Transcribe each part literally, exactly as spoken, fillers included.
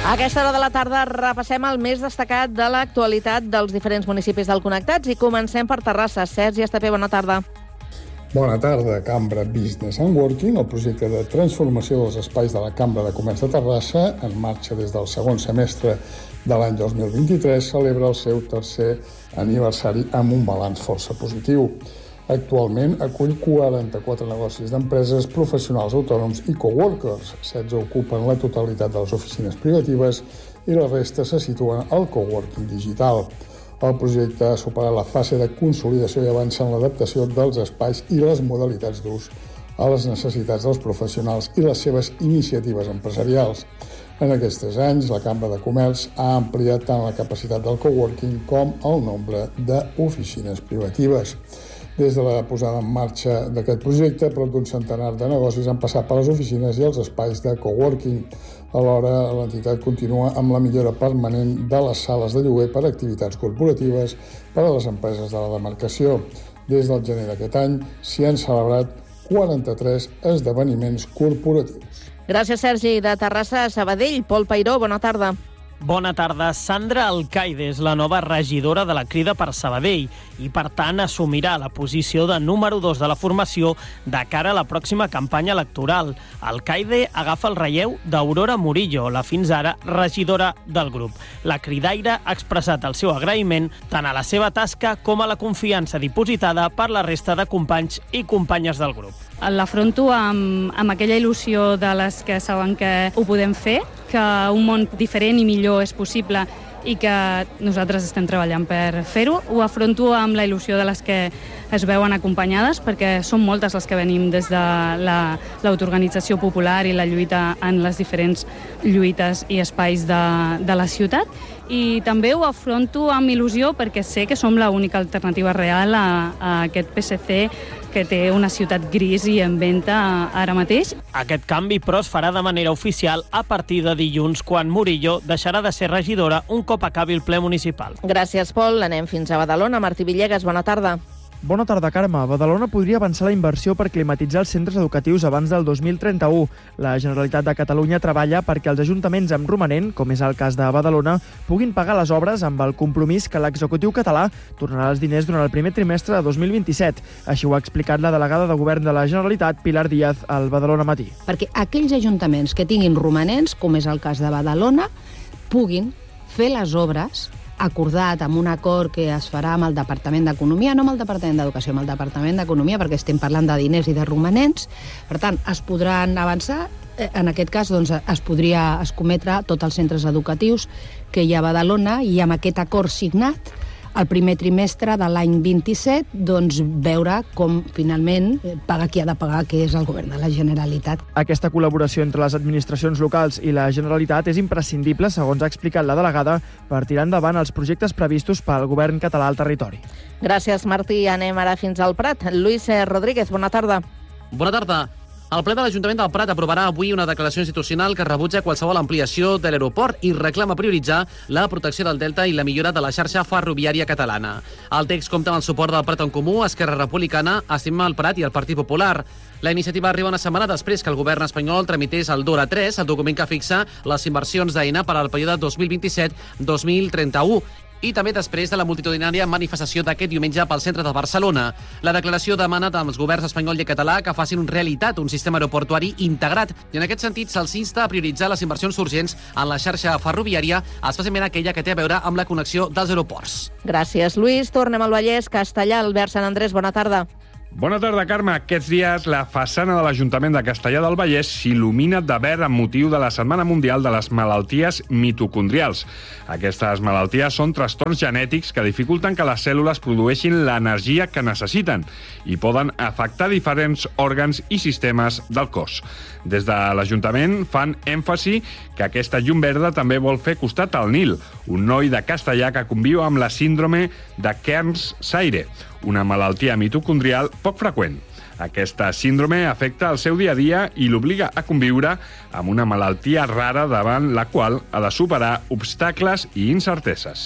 A aquesta hora de la tarda repassem el més destacat de l'actualitat dels diferents municipis del Connectats i comencem per Terrassa. Sergi Estapé, bona tarda. Bona tarda. Cambra Business and Working, el projecte de transformació dels espais de la Cambra de Comerç de Terrassa, en marxa des del segon semestre de l'any dos mil vint-i-tres, celebra el seu tercer aniversari amb un balanç força positiu. Actualment acull quaranta-quatre negocis d'empreses, professionals autònoms i coworkers. setze ocupen la totalitat de les oficines privatives i la resta se situen al coworking digital. El projecte ha superat la fase de consolidació i avança en l'adaptació dels espais i les modalitats d'ús a les necessitats dels professionals i les seves iniciatives empresarials. En aquests anys, la Cambra de Comerç ha ampliat tant la capacitat del coworking com el nombre d'oficines privatives. Des de la posada en marxa d'aquest projecte, prop d'un centenar de negocis han passat per les oficines i els espais de coworking. Alhora, l'entitat continua amb la millora permanent de les sales de lloguer per a activitats corporatives per a les empreses de la demarcació. Des del gener d'aquest any s'hi han celebrat quaranta-tres esdeveniments corporatius. Gràcies, Sergi. De Terrassa a Sabadell, Pol Peiró, bona tarda. Bona tarda. Sandra Alcaide és la nova regidora de la Crida per Sabadell i, per tant, assumirà la posició de número dos de la formació de cara a la pròxima campanya electoral. Alcaide agafa el relleu d'Aurora Murillo, la fins ara regidora del grup. La cridaire ha expressat el seu agraïment tant a la seva tasca com a la confiança dipositada per la resta de companys i companyes del grup. L'afronto amb, amb aquella il·lusió de les que saben que ho podem fer, que un món diferent i millor és possible i que nosaltres estem treballant per fer-ho. Ho afronto amb la il·lusió de les que es veuen acompanyades, perquè són moltes les que venim des de la, l'autoorganització popular i la lluita en les diferents lluites i espais de, de la ciutat. I també ho afronto amb il·lusió perquè sé que som l'única alternativa real a, a aquest P S C que té una ciutat gris i en venta ara mateix. Aquest canvi, però, es farà de manera oficial a partir de dilluns, quan Murillo deixarà de ser regidora un cop acabi el ple municipal. Gràcies, Pol. Anem fins a Badalona. Martí Villegas, bona tarda. Bona tarda, Carme. Badalona podria avançar la inversió per climatitzar els centres educatius abans del dos mil trenta-u. La Generalitat de Catalunya treballa perquè els ajuntaments amb romanent, com és el cas de Badalona, puguin pagar les obres amb el compromís que l'executiu català tornarà els diners durant el primer trimestre de dos mil vint-i-set. Així ho ha explicat la delegada de Govern de la Generalitat, Pilar Díaz, al Badalona Matí. Perquè aquells ajuntaments que tinguin romanents, com és el cas de Badalona, puguin fer les obres acordat amb un acord que es farà amb el Departament d'Economia, no amb el Departament d'Educació, amb el Departament d'Economia, perquè estem parlant de diners i de romanents. Per tant, es podran avançar. En aquest cas, doncs, es podria escometre tots els centres educatius que hi ha a Badalona i amb aquest acord signat el primer trimestre de l'any vint-i-set, doncs, veure com finalment paga qui ha de pagar, que és el govern de la Generalitat. Aquesta col·laboració entre les administracions locals i la Generalitat és imprescindible, segons ha explicat la delegada, per tirar endavant els projectes previstos pel govern català al territori. Gràcies, Martí. Anem ara fins al Prat. Lluís Rodríguez, bona tarda. Bona tarda. El ple de l'Ajuntament del Prat aprovarà avui una declaració institucional que rebutja qualsevol ampliació de l'aeroport i reclama prioritzar la protecció del Delta i la millora de la xarxa ferroviària catalana. El text compta amb el suport del Prat en Comú, Esquerra Republicana, Estima el Prat i el Partit Popular. La iniciativa arriba una setmana després que el govern espanyol tramités el DORA tres, el document que fixa les inversions d'Aena per al període dos mil vint-i-set dos mil trenta-u, i també després de la multitudinària manifestació d'aquest diumenge pel centre de Barcelona. La declaració demana als governs espanyol i català que facin realitat un sistema aeroportuari integrat i en aquest sentit se'ls insta a prioritzar les inversions urgents en la xarxa ferroviària, especialment aquella que té a veure amb la connexió dels aeroports. Gràcies, Lluís. Tornem al Vallès. Castellà, Albert Sant Andrés, bona tarda. Bona tarda, Carme. Aquests dies la façana de l'Ajuntament de Castellà del Vallès s'il·lumina de verd amb motiu de la Setmana Mundial de les Malalties Mitocondrials. Aquestes malalties són trastorns genètics que dificulten que les cèl·lules produeixin l'energia que necessiten i poden afectar diferents òrgans i sistemes del cos. Des de l'Ajuntament fan èmfasi que aquesta llum verda també vol fer costat al Nil, un noi de Castellà que conviu amb la síndrome de Kearns-Sayre, una malaltia mitocondrial poc freqüent. Aquesta síndrome afecta el seu dia a dia i l'obliga a conviure amb una malaltia rara davant la qual ha de superar obstacles i incerteses.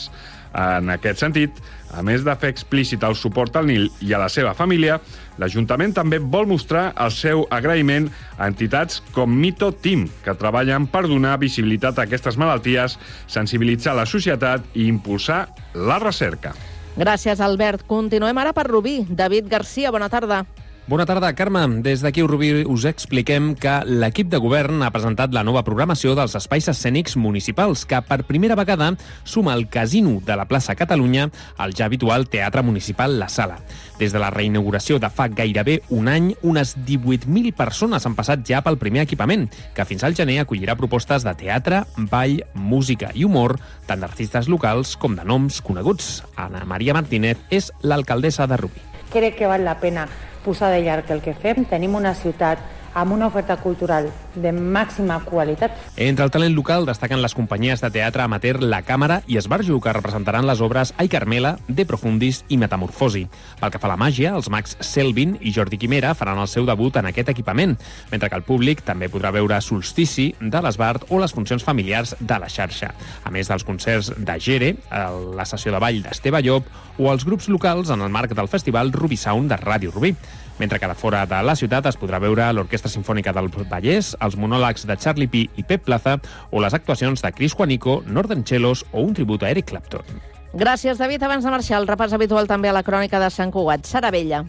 En aquest sentit, a més de fer explícit el suport al Nil i a la seva família, l'Ajuntament també vol mostrar el seu agraïment a entitats com Mito Team, que treballen per donar visibilitat a aquestes malalties, sensibilitzar la societat i impulsar la recerca. Gràcies, Albert. Continuem ara per Rubí. David Garcia, bona tarda. Bona tarda, Carme. Des d'aquí a Rubí us expliquem que l'equip de govern ha presentat la nova programació dels espais escènics municipals, que per primera vegada suma el casino de la plaça Catalunya al ja habitual Teatre Municipal La Sala. Des de la reinauguració de fa gairebé un any, unes divuit mil persones han passat ja pel primer equipament, que fins al gener acollirà propostes de teatre, ball, música i humor, tant d'artistes locals com de noms coneguts. Ana Maria Martínez és l'alcaldessa de Rubí. Crec que val la pena posar de llarg el que fem. Tenim una ciutat amb una oferta cultural de màxima qualitat. Entre el talent local destaquen les companyies de teatre amateur La Càmera i Esbarjo, que representaran les obres Ai Carmela, De Profundis i Metamorfosi. Pel que fa a la màgia, els mags Selvin i Jordi Quimera faran el seu debut en aquest equipament, mentre que el públic també podrà veure Solstici, de l'Esbart o les funcions familiars de la xarxa, a més dels concerts de Gere, la sessió de ball d'Esteve Llop o els grups locals en el marc del festival Rubí Sound de Ràdio Rubí. Mentre que de fora de la ciutat es podrà veure l'Orquestra Simfònica del Vallès, els monòlegs de Charlie P. i Pep Plaza o les actuacions de Chris Juanico, Northern Cellos o un tribut a Eric Clapton. Gràcies, David. Abans de marxar, el repàs habitual també a la crònica de Sant Cugat. Sara Vella.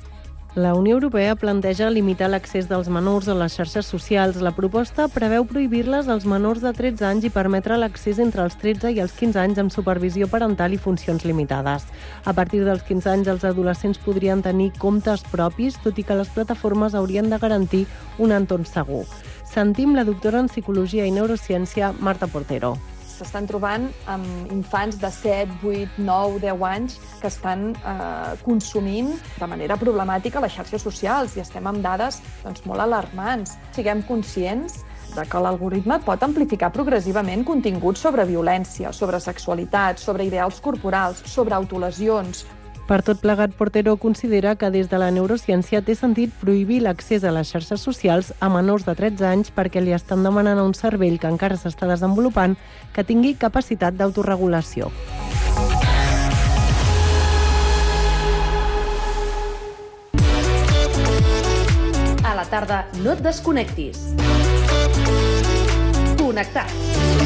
La Unió Europea planteja limitar l'accés dels menors a les xarxes socials. La proposta preveu prohibir-les als menors de tretze anys i permetre l'accés entre els tretze i els quinze anys amb supervisió parental i funcions limitades. A partir dels quinze anys, els adolescents podrien tenir comptes propis, tot i que les plataformes haurien de garantir un entorn segur. Sentim la doctora en Psicologia i Neurociència, Marta Portero. S'estan trobant amb infants de set, vuit, nou, deu anys que estan eh, consumint de manera problemàtica les xarxes socials i estem amb dades doncs, molt alarmants. Siguem conscients de que l'algoritme pot amplificar progressivament continguts sobre violència, sobre sexualitat, sobre ideals corporals, sobre autolesions. Per tot plegat, Portero considera que des de la neurociència té sentit prohibir l'accés a les xarxes socials a menors de tretze anys perquè li estan demanant a un cervell que encara s'està desenvolupant que tingui capacitat d'autoregulació. A la tarda no et desconnectis. Connectats.